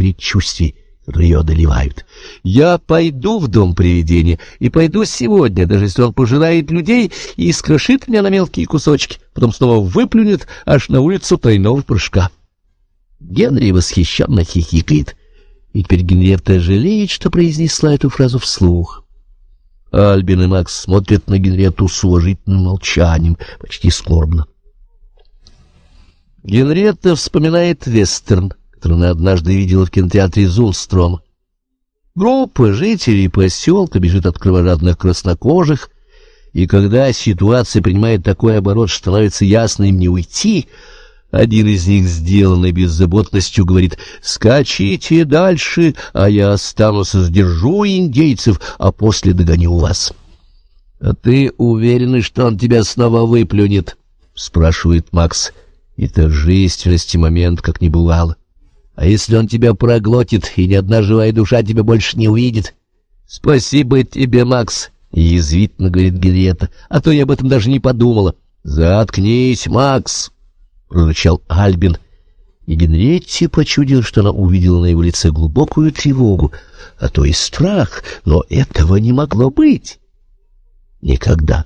предчувствий, которые ее одолевают. Я пойду в дом привидения, и пойду сегодня, даже если он пожирает людей и искрошит меня на мелкие кусочки, потом снова выплюнет аж на улицу тройного прыжка. Генри восхищенно хихикает, и теперь Генриетта жалеет, что произнесла эту фразу вслух. Альбин и Макс смотрят на Генриетту с уважительным молчанием, почти скорбно. Генриетта вспоминает вестерн, который она однажды видела в кинотеатре Зулстрома. Группа жителей поселка бежит от кровожадных краснокожих, и когда ситуация принимает такой оборот, что становится ясно им не уйти, один из них, сделанный беззаботностью, говорит: «Скачите дальше, а я останусь и сдержу индейцев, а после догоню вас». «А ты уверен, что он тебя снова выплюнет?» — спрашивает Макс. И торжественности момент как не бывало. «А если он тебя проглотит, и ни одна живая душа тебя больше не увидит?» «Спасибо тебе, Макс», — язвительно говорит Генриетта, «а то я об этом даже не подумала». «Заткнись, Макс», — прорычал Альбин, и Генриетте почудилось, что она увидела на его лице глубокую тревогу, а то и страх, но этого не могло быть. Никогда.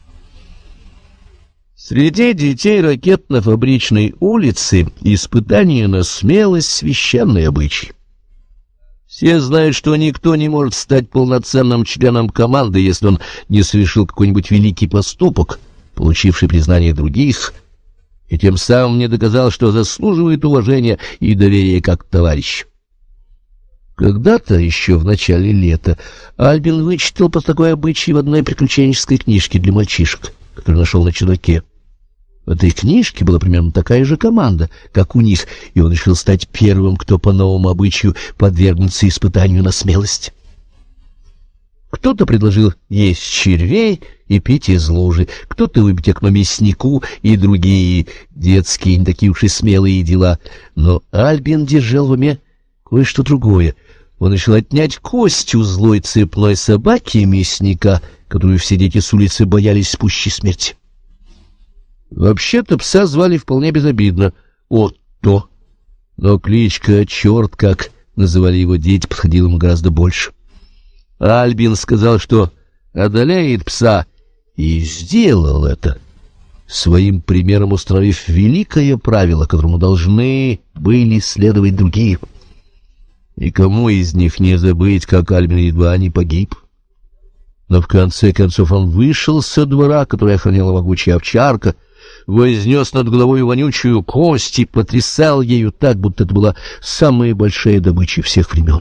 Среди детей ракетно-фабричной улицы испытание на смелость — священный обычай. Все знают, что никто не может стать полноценным членом команды, если он не совершил какой-нибудь великий поступок, получивший признание других, и тем самым не доказал, что заслуживает уважения и доверия как товарищ. Когда-то, еще в начале лета, Альбин вычитал по такой обычай в одной приключенческой книжке для мальчишек, которую нашел на чердаке. В этой книжке была примерно такая же команда, как у них, и он решил стать первым, кто по новому обычаю подвергнется испытанию на смелость. Кто-то предложил есть червей и пить из лужи, кто-то выбить окно мяснику и другие детские, не такие уж и смелые дела. Но Альбин держал в уме кое-что другое. Он решил отнять кость у злой цепной собаки мясника, которую все дети с улицы боялись пуще смерти. Вообще-то пса звали вполне безобидно — Отто, но кличка «Черт», как называли его дети, подходила ему гораздо больше. Альбин сказал, что одолеет пса, и сделал это, своим примером установив великое правило, которому должны были следовать другие. Никому из них не забыть, как Альбин едва не погиб. Но в конце концов он вышел со двора, который охраняла могучая овчарка, вознес над головой вонючую кость и потрясал ею так, будто это была самая большая добыча всех времен.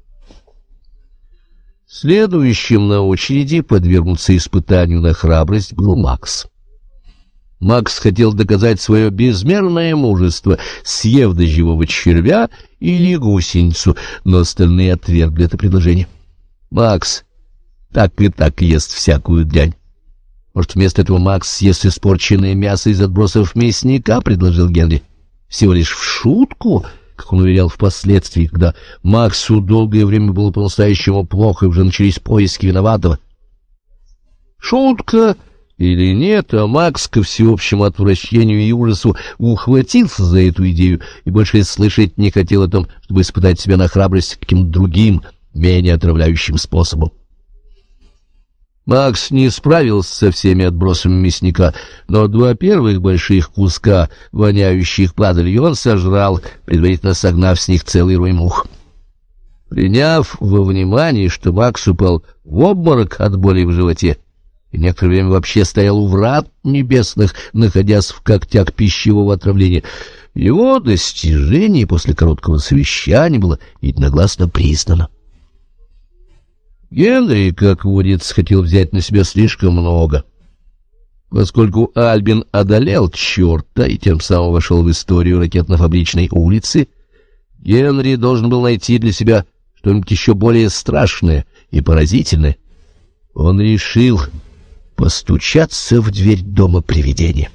Следующим на очереди подвергнуться испытанию на храбрость был Макс. Макс хотел доказать свое безмерное мужество, съев дождевого червя или гусеницу, но остальные отвергли это предложение. Макс так и так ест всякую дрянь. Может, вместо этого Макс съест испорченное мясо из отбросов мясника, — предложил Генри. Всего лишь в шутку, как он уверял впоследствии, когда Максу долгое время было по-настоящему плохо и уже начались поиски виноватого. Шутка или нет, а Макс, ко всеобщему отвращению и ужасу, ухватился за эту идею и больше слышать не хотел о том, чтобы испытать себя на храбрость каким-то другим, менее отравляющим способом. Макс не справился со всеми отбросами мясника, но 2 первых больших куска, воняющих падалью, он сожрал, предварительно согнав с них целый рой мух. Приняв во внимание, что Макс упал в обморок от боли в животе и некоторое время вообще стоял у врат небесных, находясь в когтях пищевого отравления, его достижение после короткого совещания было единогласно признано. Генри, как водится, хотел взять на себя слишком много. Поскольку Альбин одолел черта и тем самым вошел в историю ракетно-фабричной улицы, Генри должен был найти для себя что-нибудь еще более страшное и поразительное. Он решил постучаться в дверь дома привидения.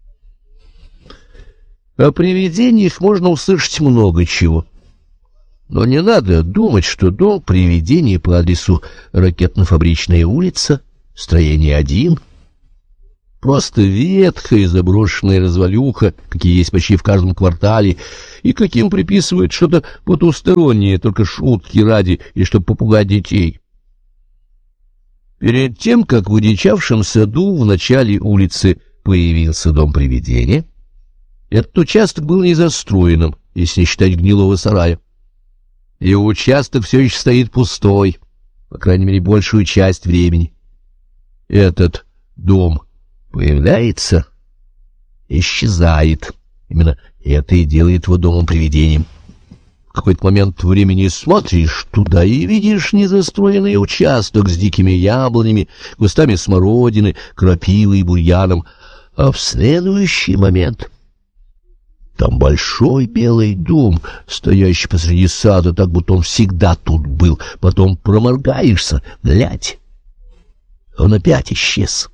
О привидениях можно услышать много чего. Но не надо думать, что дом привидения по адресу Ракетно-фабричная улица, строение 1. Просто ветхая заброшенная развалюха, какие есть почти в каждом квартале, и каким приписывают что-то потустороннее, только шутки ради, и чтобы попугать детей. Перед тем, как в одичавшем саду в начале улицы появился дом привидения, этот участок был незастроенным, если не считать гнилого сарая. И участок все еще стоит пустой, по крайней мере, большую часть времени. Этот дом появляется, исчезает. Именно это и делает его домом-привидением. В какой-то момент времени смотришь туда и видишь незастроенный участок с дикими яблонями, кустами смородины, крапивой и бурьяном. А в следующий момент там большой белый дом, стоящий посреди сада, так будто он всегда тут был. Потом проморгаешься, глядь, он опять исчез.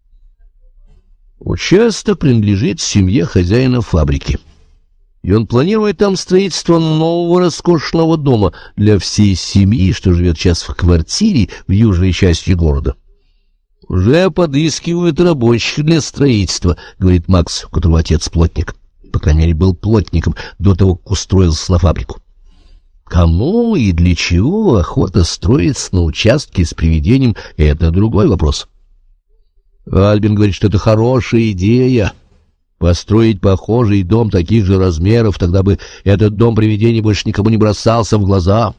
Участок принадлежит семье хозяина фабрики, и он планирует там строительство нового роскошного дома для всей семьи, что живет сейчас в квартире в южной части города. «Уже подыскивают рабочих для строительства», — говорит Макс, у которого отец плотник. По крайней мере, был плотником до того, как устроился на фабрику. Кому и для чего охота строиться на участке с привидением — это другой вопрос. Альбин говорит, что это хорошая идея — построить похожий дом таких же размеров, тогда бы этот дом привидений больше никому не бросался в глаза.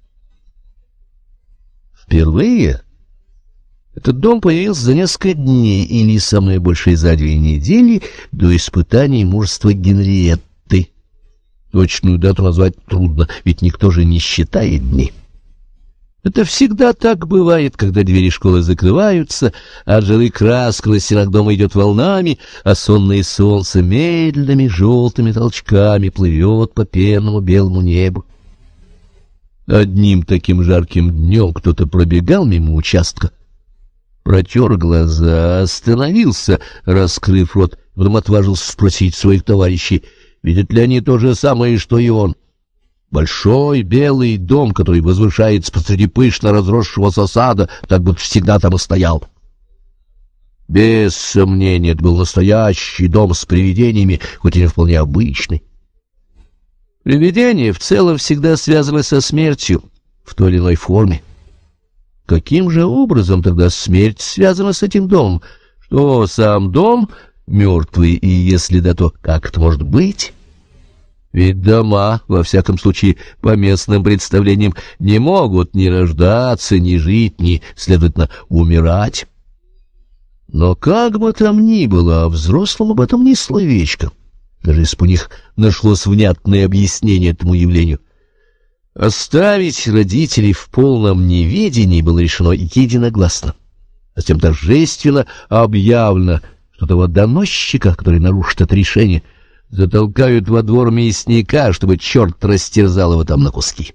Впервые этот дом появился за несколько дней, или самое большее за 2 недели, до испытаний мужества Генриетты. Точную дату назвать трудно, ведь никто же не считает дни. Это всегда так бывает, когда двери школы закрываются, а от жары краска на стенах дома идет волнами, а сонное солнце медленными желтыми толчками плывет по пенному белому небу. Одним таким жарким днем кто-то пробегал мимо участка, протер глаза, остановился, раскрыв рот, потом отважился спросить своих товарищей, видят ли они то же самое, что и он. Большой белый дом, который возвышается посреди пышно разросшегося сада, так будто всегда там и стоял. Без сомнения, это был настоящий дом с привидениями, хоть и не вполне обычный. Привидение в целом всегда связано со смертью в той или иной форме. Каким же образом тогда смерть связана с этим домом? Что сам дом мертвый, и если да, то как это может быть? Ведь дома, во всяком случае, по местным представлениям, не могут ни рождаться, ни жить, ни, следовательно, умирать. Но как бы там ни было, взрослым об этом ни словечко, даже если бы у них нашлось внятное объяснение этому явлению. Оставить родителей в полном неведении было решено единогласно. Затем торжественно объявлено, что того доносчика, который нарушит это решение, затолкают во двор мясника, чтобы черт растерзал его там на куски.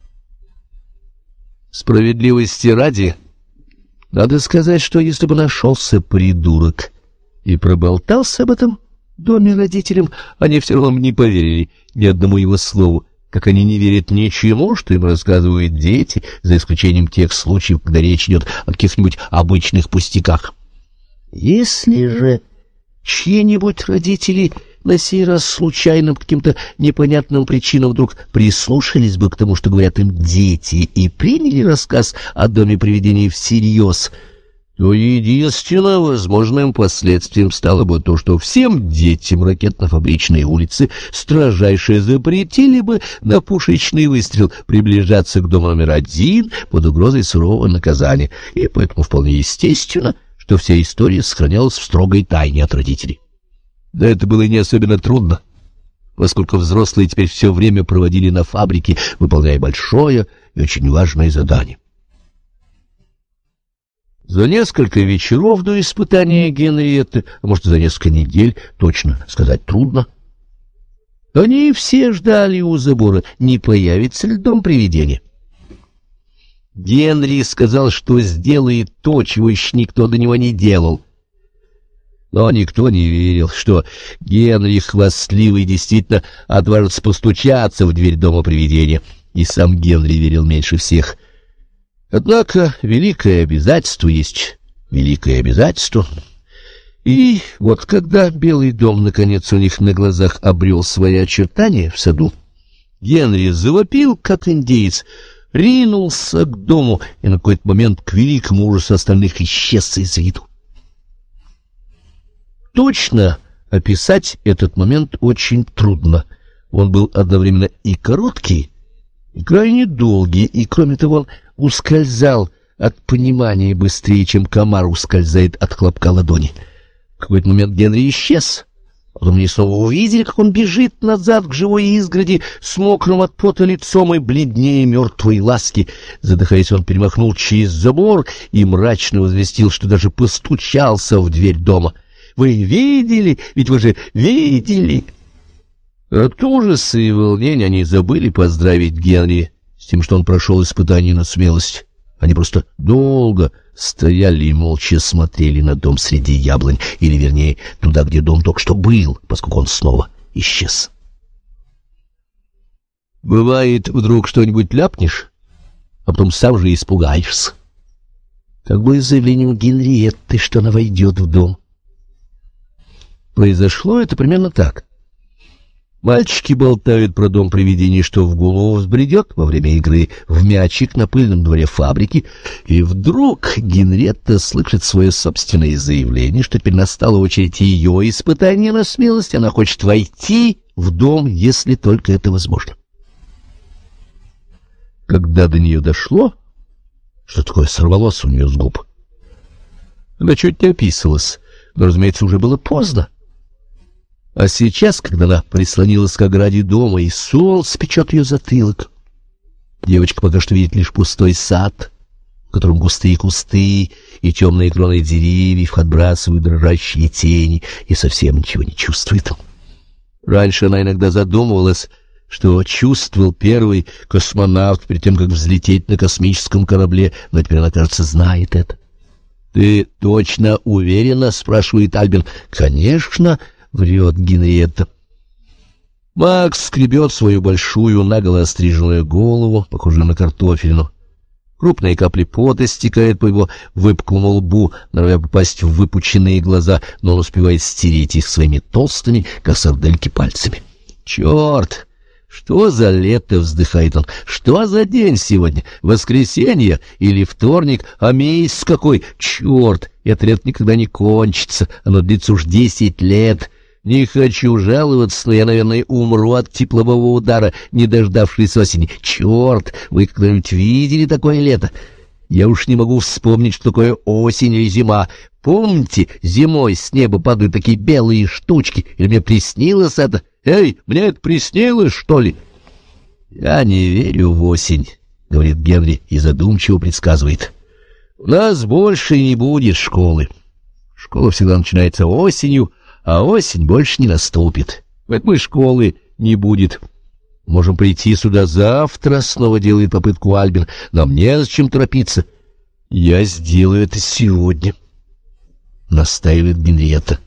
Справедливости ради, надо сказать, что если бы нашелся придурок и проболтался об этом доме родителям, они все равно не поверили ни одному его слову, как они не верят ничему, что им рассказывают дети, за исключением тех случаев, когда речь идет о каких-нибудь обычных пустяках. Если же чьи-нибудь родители на сей раз случайным каким-то непонятным причинам вдруг прислушались бы к тому, что говорят им дети, и приняли рассказ о доме привидений всерьез, то единственным возможным последствием стало бы то, что всем детям ракетно-фабричной улицы строжайше запретили бы на пушечный выстрел приближаться к дому номер 1 под угрозой сурового наказания, и поэтому вполне естественно, что вся история сохранялась в строгой тайне от родителей. Да это было не особенно трудно, поскольку взрослые теперь все время проводили на фабрике, выполняя большое и очень важное задание. За несколько вечеров до испытания Генриетты, а может, за несколько недель, точно сказать трудно, они все ждали у забора, не появится ли дом привидения. Генри сказал, что сделает то, чего еще никто до него не делал. Но никто не верил, что Генри хвастливый действительно отважится постучаться в дверь дома привидения, и сам Генри верил меньше всех. Однако великое обязательство есть великое обязательство, И вот когда Белый дом наконец у них на глазах обрел свои очертания в саду, Генри завопил, как индеец, ринулся к дому и на какой-то момент к великому ужасу остальных исчез из виду. Точно описать этот момент очень трудно. Он был одновременно и короткий, и крайне долгий, и, кроме того, он ускользал от понимания быстрее, чем комар ускользает от хлопка ладони. В какой-то момент Генри исчез. Потом они снова увидели, как он бежит назад к живой изгороди с мокрым от пота лицом и бледнее мертвой ласки. Задыхаясь, он перемахнул через забор и мрачно возвестил, что даже постучался в дверь дома. «Вы видели? Ведь вы же видели!» От ужаса и волнения они забыли поздравить Генри с тем, что он прошел испытание на смелость. Они просто долго стояли и молча смотрели на дом среди яблонь, или, вернее, туда, где дом только что был, поскольку он снова исчез. Бывает, вдруг что-нибудь ляпнешь, а потом сам же испугаешься. Как бы с заявлением Генриетты, что она войдет в дом. Произошло это примерно так. Мальчики болтают про дом привидений, что в голову взбредет во время игры в мячик на пыльном дворе фабрики, и вдруг Генриетта слышит свое собственное заявление, что теперь настала очередь ее испытания на смелость, она хочет войти в дом, если только это возможно. Когда до нее дошло, что такое сорвалось у нее с губ, она чуть не описалась, но, разумеется, уже было поздно. А сейчас, когда она прислонилась к ограде дома, и солнце печет ее затылок, девочка пока что видит лишь пустой сад, в котором густые кусты и темные кроны деревьев отбрасывают дрожащие тени, и совсем ничего не чувствует. Раньше она иногда задумывалась, что чувствовал первый космонавт перед тем, как взлететь на космическом корабле, но теперь она, кажется, знает это. «Ты точно уверена?» — спрашивает Альбин. «Конечно», — врет Генриетта. Макс скребет свою большую наголо остриженную голову, похожую на картофелину. Крупные капли пота стекают по его выпуклому лбу, норовя попасть в выпученные глаза, но он успевает стереть их своими толстыми, как сардельки, пальцами. «Черт! Что за лето?» — вздыхает он. «Что за день сегодня? Воскресенье или вторник? А месяц какой? Черт! Это лето никогда не кончится. Оно длится уж 10 лет. Не хочу жаловаться, но я, наверное, умру от теплового удара, не дождавшись осени. Черт! Вы когда-нибудь видели такое лето? Я уж не могу вспомнить, что такое осень или зима. Помните, зимой с неба падают такие белые штучки? Или мне приснилось это? Эй, мне это приснилось, что ли?» «Я не верю в осень», — говорит Генри и задумчиво предсказывает. «У нас больше не будет школы. Школа всегда начинается осенью, а осень больше не наступит. Поэтому и школы не будет. Можем прийти сюда завтра», — снова делает попытку Альбин. «Нам незачем торопиться». «Я сделаю это сегодня», — настаивает Генриетта.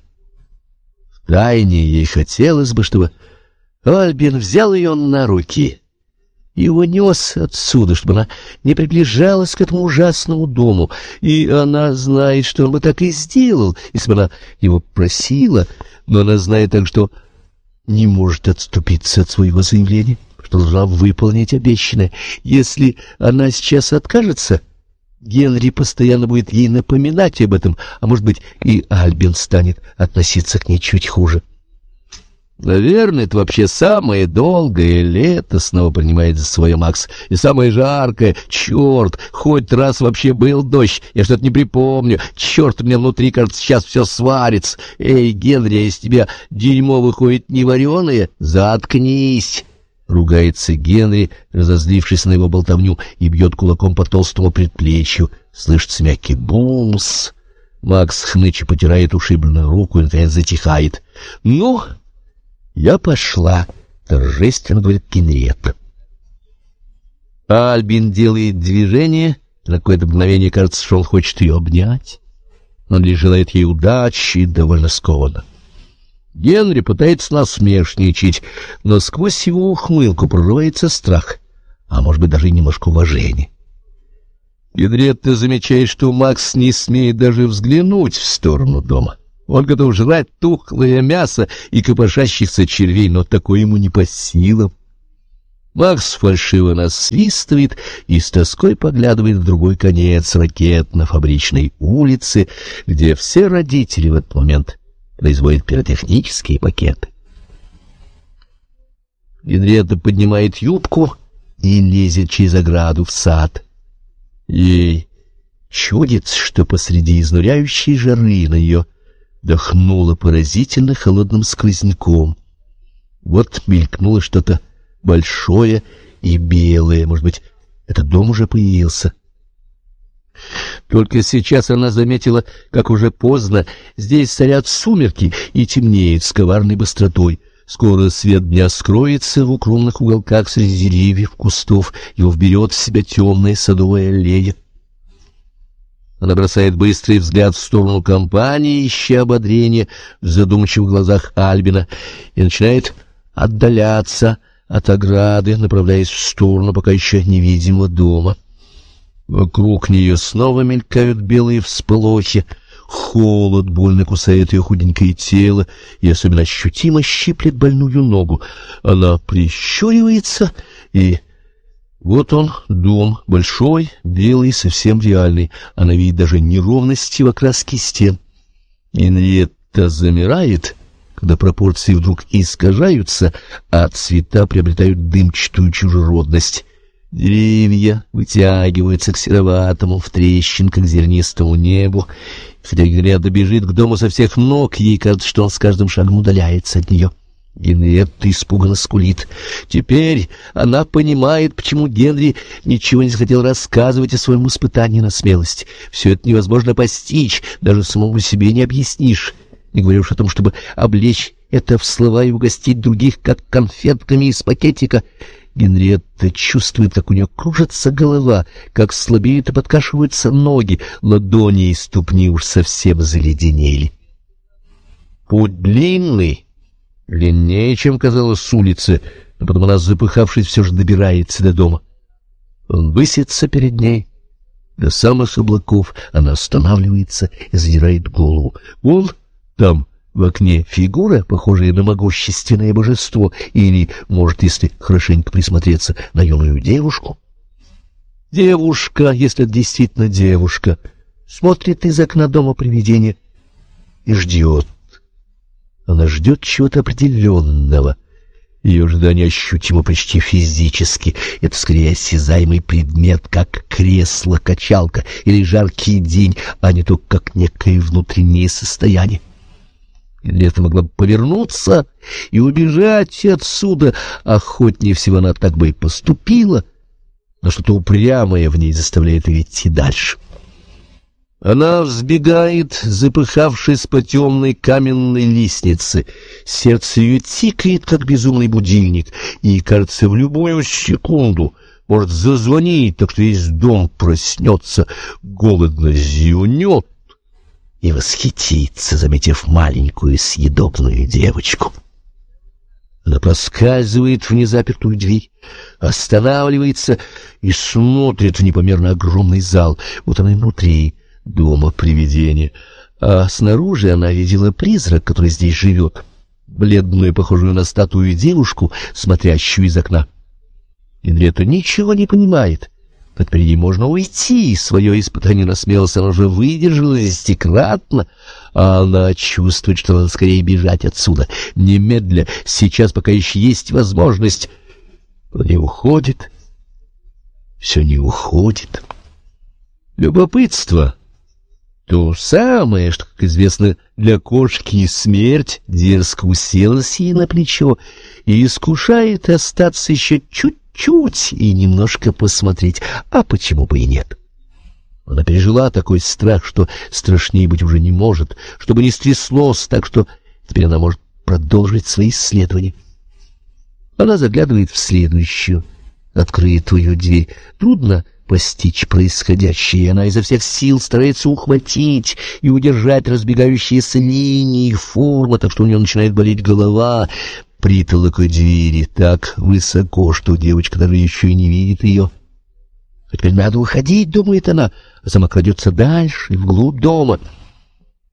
Втайне ей хотелось бы, чтобы Альбин взял ее на руки и унес отсюда, чтобы она не приближалась к этому ужасному дому, и она знает, что он бы так и сделал, если бы она его просила, но она знает так, что не может отступиться от своего заявления, что должна выполнить обещанное. Если она сейчас откажется, Генри постоянно будет ей напоминать об этом, а может быть и Альбин станет относиться к ней чуть хуже. «Наверное, это вообще самое долгое лето», — снова принимает за свое Макс, — «и самое жаркое. Черт, хоть раз вообще был дождь, я что-то не припомню. Черт, у меня внутри, кажется, сейчас все сварится. Эй, Генри, а из тебя дерьмо выходит не вареное? Заткнись!» Ругается Генри, разозлившись на его болтовню, и бьет кулаком по толстому предплечью. Слышится мягкий бумс. Макс хныча потирает ушибленную руку и, наконец, затихает. «Ну, я пошла», — торжественно говорит Генриетта. Альбин делает движение, и на какое-то мгновение кажется, что он хочет ее обнять. Он лишь желает ей удачи и довольно скованно. Генри пытается насмешничать, но сквозь его ухмылку прорывается страх, а может быть даже и немножко уважение. Генриетта замечает, что Макс не смеет даже взглянуть в сторону дома. Он готов жрать тухлое мясо и копошащихся червей, но такое ему не по силам. Макс фальшиво насвистывает и с тоской поглядывает в другой конец ракетно-фабричной улицы, где все родители в этот момент производят пиротехнические пакеты. Генриетта поднимает юбку и лезет через ограду в сад. Ей чудится, что посреди изнуряющей жары на нее дохнуло поразительно холодным сквозняком. Вот мелькнуло что-то большое и белое. Может быть, этот дом уже появился. Только сейчас она заметила, как уже поздно. Здесь царят сумерки и темнеет с коварной быстротой. Скоро свет дня скроется в укромных уголках среди деревьев, кустов. Его вберет в себя темная садовая аллея. Она бросает быстрый взгляд в сторону компании, ища ободрения в задумчивых глазах Альбина, и начинает отдаляться от ограды, направляясь в сторону пока еще невидимого дома. Вокруг нее снова мелькают белые всполохи, холод больно кусает ее худенькое тело и особенно ощутимо щиплет больную ногу. Она прищуривается, и вот он, дом, большой, белый, совсем реальный. Она видит даже неровности в окраске стен. Генриетта замирает, когда пропорции вдруг искажаются, а цвета приобретают дымчатую чужеродность. Деревья вытягиваются к сероватому, в трещинках зернистому небу. Хотя Генриетта бежит к дому со всех ног, ей кажется, что он с каждым шагом удаляется от нее. Генриетта испуганно скулит. Теперь она понимает, почему Генри ничего не захотел рассказывать о своем испытании на смелость. Все это невозможно постичь, даже самому себе не объяснишь. Не говорю уж о том, чтобы облечь это в слова и угостить других, как конфетками из пакетика. Генриетта чувствует, как у нее кружится голова, как слабеют и подкашиваются ноги, ладони и ступни уж совсем заледенели. Путь длинный, длиннее, чем казалось с улицы, но потом она, запыхавшись, все же добирается до дома. Он высится перед ней. До самых облаков она останавливается и задирает голову. Вон там в окне фигура, похожая на могущественное божество, или, может, если хорошенько присмотреться, на юную девушку. Девушка, если это действительно девушка, смотрит из окна дома привидения и ждет. Она ждет чего-то определенного. Ее ожидание ощутимо почти физически. Это скорее осязаемый предмет, как кресло-качалка или жаркий день, а не то как некое внутреннее состояние. Генриетта могла бы повернуться и убежать отсюда. Охотнее всего она так бы и поступила, но что-то упрямое в ней заставляет ее идти дальше. Она взбегает, запыхавшись по темной каменной лестнице. Сердце ее тикает, как безумный будильник, и, кажется, в любую секунду может зазвонить, так что весь дом проснется, голодно зевнет и восхитится, заметив маленькую съедобную девочку. Она проскальзывает в незапертую дверь, останавливается и смотрит в непомерно огромный зал. Вот она и внутри дома привидения, а снаружи она видела призрак, который здесь живет, бледную, похожую на статую девушку, смотрящую из окна. Генриетта ничего не понимает. Теперь ей можно уйти, свое испытание на смелость она уже выдержала десятикратно, а она чувствует, что надо скорее бежать отсюда, немедля, сейчас, пока еще есть возможность. Но не уходит, все не уходит. Любопытство — то самое, что, как известно, для кошки смерть, дерзко уселась ей на плечо и искушает остаться еще чуть-чуть и немножко посмотреть, а почему бы и нет. Она пережила такой страх, что страшнее быть уже не может, чтобы не стряслось, так что теперь она может продолжить свои исследования. Она заглядывает в следующую открытую дверь. Трудно постичь происходящее, и она изо всех сил старается ухватить и удержать разбегающиеся линии и формы, так что у нее начинает болеть голова. Притолока двери так высоко, что девочка даже еще и не видит ее. А теперь надо уходить, думает она, а сама крадется дальше, вглубь дома.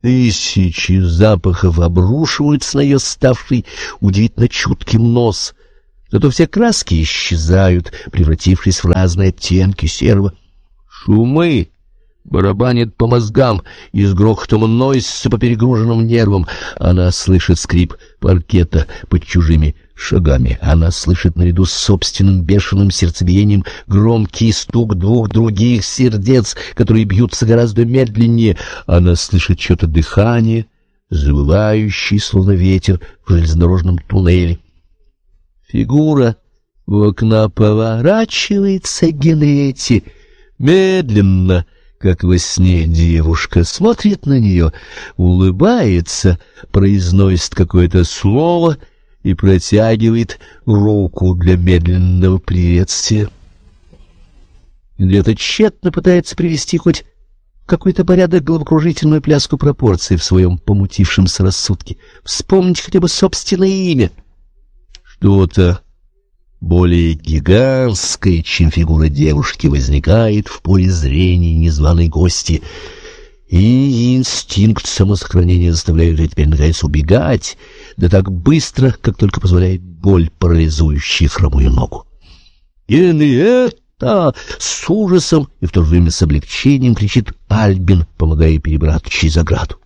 Тысячи запахов обрушиваются на ее ставший удивительно чутким нос. Зато все краски исчезают, превратившись в разные оттенки серого. Шумы барабанят по мозгам и с грохотом носятся по перегруженным нервам. Она слышит скрип паркета под чужими шагами. Она слышит наряду с собственным бешеным сердцебиением громкий стук двух других сердец, которые бьются гораздо медленнее. Она слышит чье-то дыхание, завывающее, словно ветер в железнодорожном туннеле. Фигура у окна поворачивается к Генриетте. Медленно, как во сне, девушка смотрит на нее, улыбается, произносит какое-то слово и протягивает руку для медленного приветствия. Генриетта тщетно пытается привести хоть какой-то порядок, головокружительную пляску пропорций в своем помутившемся рассудке, вспомнить хотя бы собственное имя. Что-то более гигантское, чем фигура девушки, возникает в поле зрения незваной гости, и инстинкт самосохранения заставляет ее теперь наконец убегать, да так быстро, как только позволяет боль, парализующая хромую ногу. «Генриетта!» — с ужасом и в то же время с облегчением кричит Альбин, помогая ей перебраться через ограду.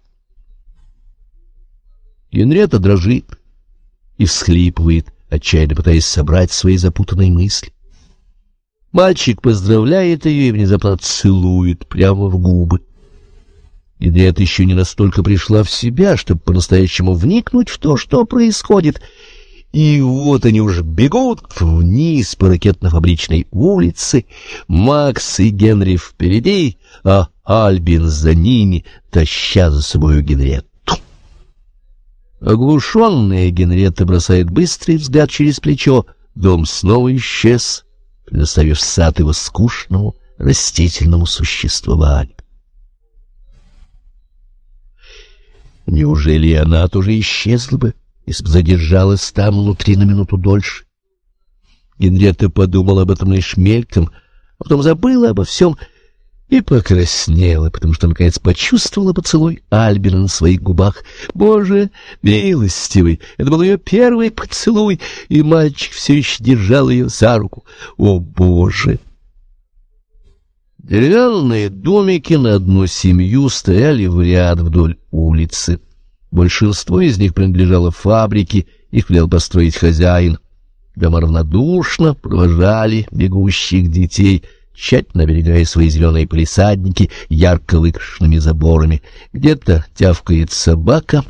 Генриетта дрожит и всхлипывает, отчаянно пытаясь собрать свои запутанные мысли. Мальчик поздравляет ее и внезапно целует прямо в губы. Генриетта еще не настолько пришла в себя, чтобы по-настоящему вникнуть в то, что происходит. И вот они уже бегут вниз по ракетно-фабричной улице, Макс и Генри впереди, а Альбин за ними, таща за собою Генриетту. Оглушенная Генриетта бросает быстрый взгляд через плечо. Дом снова исчез, предоставив сад его скучному растительному существованию. Неужели она тоже исчезла бы, если бы задержалась там внутри на минуту дольше? Генриетта подумала об этом лишь мельком, а потом забыла обо всем и покраснела, потому что наконец почувствовала поцелуй Альбина на своих губах. Боже милостивый! Это был ее первый поцелуй, и мальчик все еще держал ее за руку. О, Боже! Деревянные домики на одну семью стояли в ряд вдоль улицы. Большинство из них принадлежало фабрике, их велел построить хозяин. Дома равнодушно провожали бегущих детей, тщательно оберегая свои зеленые палисадники ярко выкрашенными заборами. Где-то тявкает собака.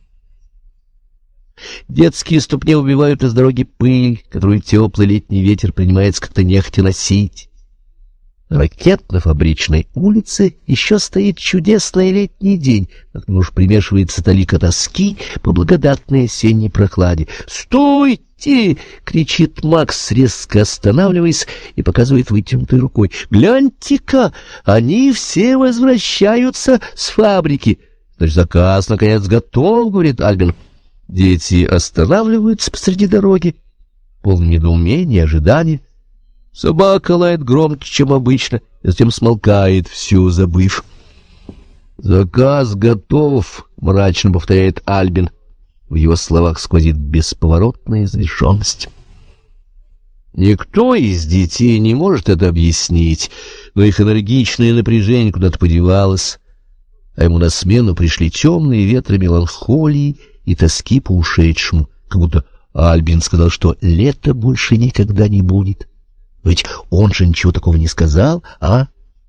Детские ступни убивают из дороги пыль, которую теплый летний ветер принимается как-то нехотя носить. На ракетно-фабричной улице еще стоит чудесный летний день, к тому же примешивается талика тоски по благодатной осенней прохладе. «Стойте!» — кричит Макс, резко останавливаясь и показывает вытянутой рукой. «Гляньте-ка, они все возвращаются с фабрики!» «Значит, заказ, наконец, готов», — говорит Альбин. Дети останавливаются посреди дороги, полное недоумения и ожидания. Собака лает громче, чем обычно, и затем смолкает, все забыв. «Заказ готов», — мрачно повторяет Альбин. В его словах сквозит бесповоротная завершенность. Никто из детей не может это объяснить, но их энергичное напряжение куда-то подевалось, а ему на смену пришли темные ветры меланхолии и тоски по ушедшему, как будто Альбин сказал, что лета больше никогда не будет. Ведь он же ничего такого не сказал, а?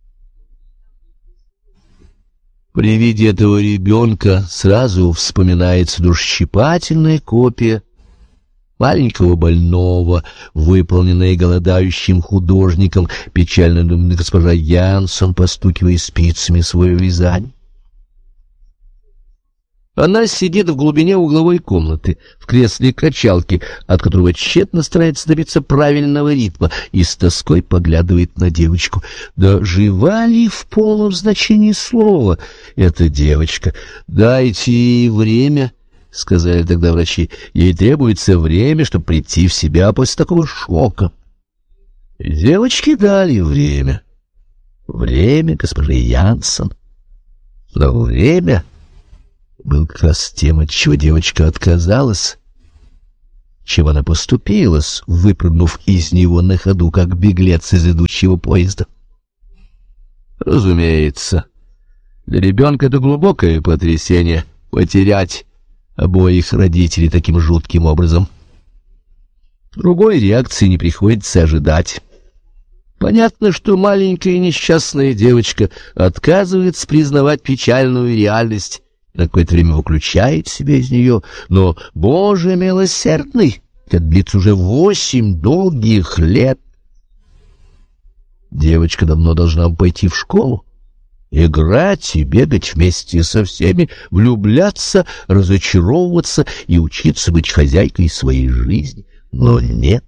При виде этого ребенка сразу вспоминается душещипательная копия маленького больного, выполненная голодающим художником, печально думает госпожа Янсон, постукивая спицами свое вязание. Она сидит в глубине угловой комнаты, в кресле качалки, от которого тщетно старается добиться правильного ритма, и с тоской поглядывает на девочку. Да жива ли в полном значении слова эта девочка? «Дайте ей время», — сказали тогда врачи. «Ей требуется время, чтобы прийти в себя после такого шока». И девочке дали время. Время госпожи Янсон. Но время был как раз тем, от чего девочка отказалась, чем она поступилась, выпрыгнув из него на ходу, как беглец из идущего поезда. Разумеется, для ребенка это глубокое потрясение — потерять обоих родителей таким жутким образом. Другой реакции не приходится ожидать. Понятно, что маленькая несчастная девочка отказывается признавать печальную реальность, на какое-то время выключает себя из нее, но, Боже милосердный, это длится уже 8 долгих лет. Девочка давно должна пойти в школу, играть и бегать вместе со всеми, влюбляться, разочаровываться и учиться быть хозяйкой своей жизни. Но нет.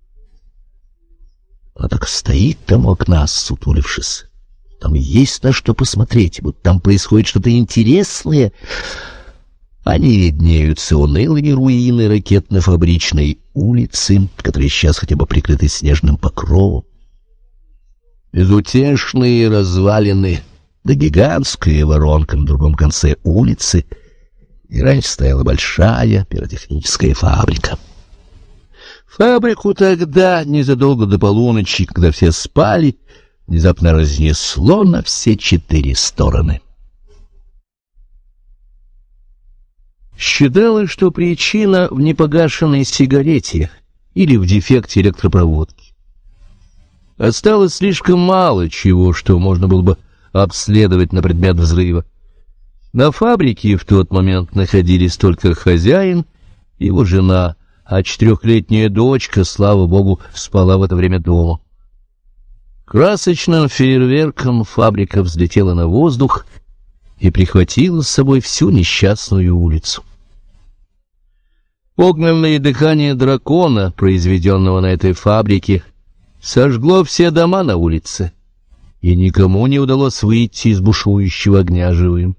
Она так стоит там у окна, сутулившись. Там есть на что посмотреть, будто там происходит что-то интересное. Они виднеются унылые руины ракетно-фабричной улицы, которые сейчас хотя бы прикрыты снежным покровом. Безутешные развалины, да гигантская воронка на другом конце улицы, и раньше стояла большая пиротехническая фабрика. Фабрику тогда, незадолго до полуночи, когда все спали, внезапно разнесло на все 4 стороны. Считалось, что причина в непогашенной сигарете или в дефекте электропроводки. Осталось слишком мало чего, что можно было бы обследовать на предмет взрыва. На фабрике в тот момент находились только хозяин и его жена, а 4-летняя дочка, слава богу, спала в это время дома. Красочным фейерверком фабрика взлетела на воздух и прихватила с собой всю несчастную улицу. Огненное дыхание дракона, произведенного на этой фабрике, сожгло все дома на улице, и никому не удалось выйти из бушующего огня живым.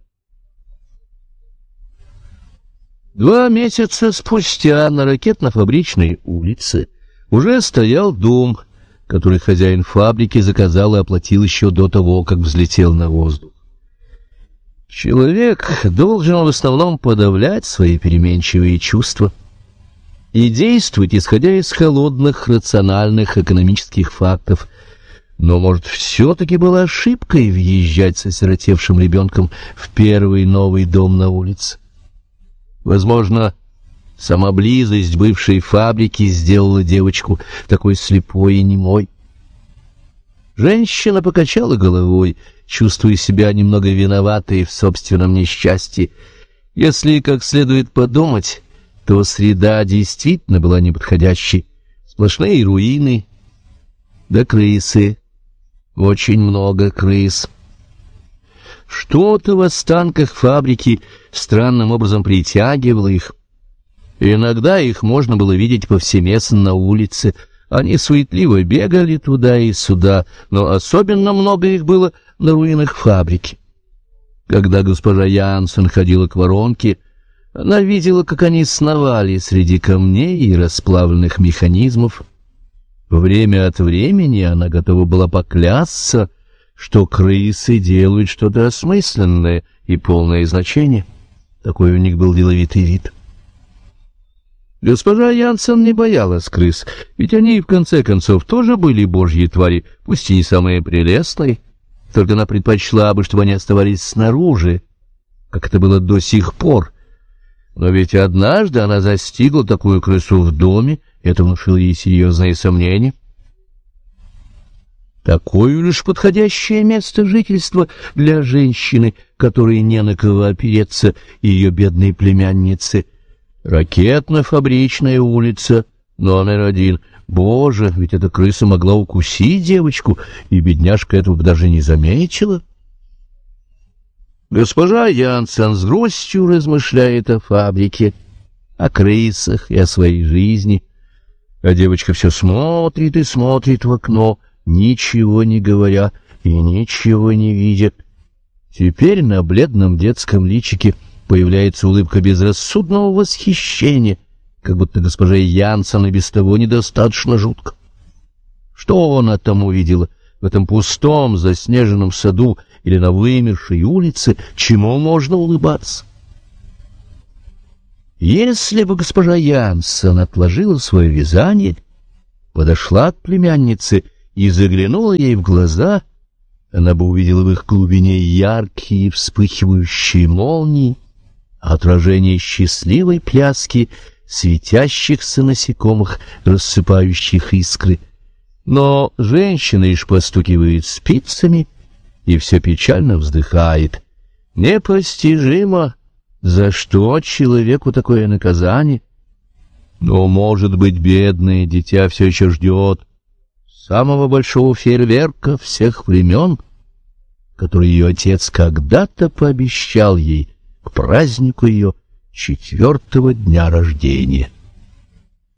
2 месяца спустя на ракетно-фабричной улице уже стоял дом, который хозяин фабрики заказал и оплатил еще до того, как взлетел на воздух. Человек должен в основном подавлять свои переменчивые чувства и действовать, исходя из холодных, рациональных, экономических фактов. Но, может, все-таки была ошибкой въезжать с осиротевшим ребенком в первый новый дом на улице? Возможно, сама близость бывшей фабрики сделала девочку такой слепой и немой. Женщина покачала головой, чувствуя себя немного виноватой в собственном несчастье. Если как следует подумать, то среда действительно была неподходящей. Сплошные руины, да крысы, очень много крыс. Что-то в останках фабрики странным образом притягивало их. Иногда их можно было видеть повсеместно на улице. Они суетливо бегали туда и сюда, но особенно много их было на руинах фабрики. Когда госпожа Янсен ходила к воронке, она видела, как они сновали среди камней и расплавленных механизмов. Время от времени она готова была поклясться, что крысы делают что-то осмысленное и полное значение. Такой у них был деловитый вид. Госпожа Янсен не боялась крыс, ведь они, в конце концов, тоже были божьи твари, пусть и не самые прелестные, только она предпочла бы, чтобы они оставались снаружи, как это было до сих пор. Но ведь однажды она застигла такую крысу в доме, и это внушило ей серьезные сомнения. Такое лишь подходящее место жительства для женщины, которой не на кого опереться, и ее бедной племянницы. Ракетно-фабричная улица, номер 1. Боже, ведь эта крыса могла укусить девочку, и бедняжка этого бы даже не заметила. Госпожа Янсен с грустью размышляет о фабрике, о крысах и о своей жизни, а девочка все смотрит и смотрит в окно, ничего не говоря и ничего не видя. Теперь на бледном детском личике появляется улыбка безрассудного восхищения, как будто госпожа Янсен и без того недостаточно жутко. Что она там увидела в этом пустом заснеженном саду или на вымершей улице, чему можно улыбаться? Если бы госпожа Янсен отложила свое вязание, подошла к племяннице и заглянула ей в глаза, она бы увидела в их глубине яркие вспыхивающие молнии, отражение счастливой пляски светящихся насекомых, рассыпающих искры. Но женщина лишь постукивает спицами и все печально вздыхает. Непостижимо, за что человеку такое наказание? Но, может быть, бедное дитя все еще ждет самого большого фейерверка всех времен, который ее отец когда-то пообещал ей к празднику ее 4-го дня рождения.